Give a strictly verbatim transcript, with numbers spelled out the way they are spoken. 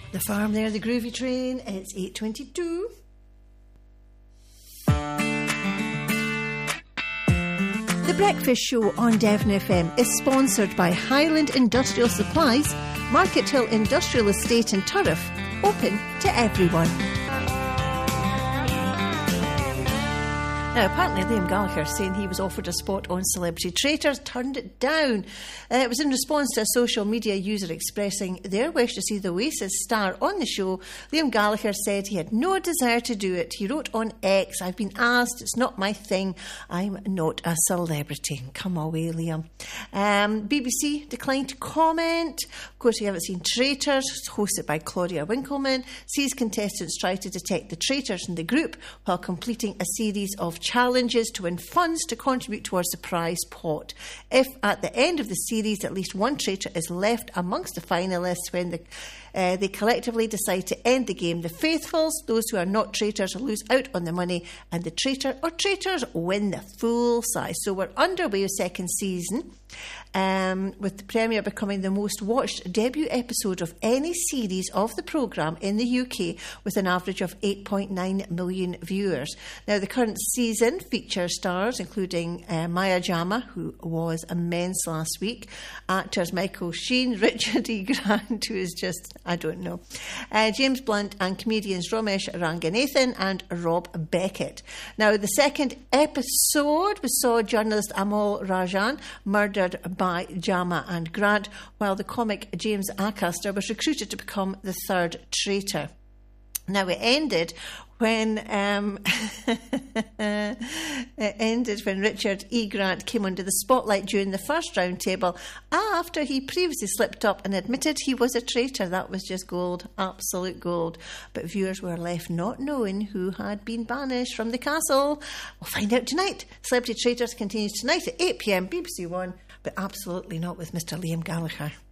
The Farm there, the Groovy Train. It's eight twenty-two. The Breakfast Show on Devon F M is sponsored by Highland Industrial Supplies, Market Hill Industrial Estate in Turriff, open to everyone. Now, apparently Liam Gallagher, saying he was offered a spot on Celebrity Traitors, turned it down. Uh, it was in response to a social media user expressing their wish to see the Oasis star on the show. Liam Gallagher said he had no desire to do it. He wrote on X, "I've been asked, it's not my thing. I'm not a celebrity." Come away, Liam. Um, B B C declined to comment. Of course, we haven't seen Traitors, hosted by Claudia Winkleman. Sees contestants try to detect the traitors in the group while completing a series of challenges to win funds to contribute towards the prize pot. If at the end of the series at least one traitor is left amongst the finalists when the, uh, they collectively decide to end the game, the faithfuls, those who are not traitors, lose out on the money, and the traitor or traitors win the full size. So we're underway with second season, um, with the premiere becoming the most watched debut episode of any series of the programme in the U K, with an average of eight point nine million viewers. Now, the current season features stars including uh, Maya Jama, who was immense last week, actors Michael Sheen, Richard E. Grant, who is just, I don't know, uh, James Blunt, and comedians Romesh Ranganathan and Rob Beckett. Now, the second episode, we saw journalist Amal Rajan murdered by Jama and Grant, while the comic James Acaster was recruited to become the third traitor. Now, it ended when um, it ended when Richard E. Grant came under the spotlight during the first round table after he previously slipped up and admitted he was a traitor. That was just gold, absolute gold. But viewers were left not knowing who had been banished from the castle. We'll find out tonight. Celebrity Traitors continues tonight at eight p m, B B C One, but absolutely not with Mister Liam Gallagher.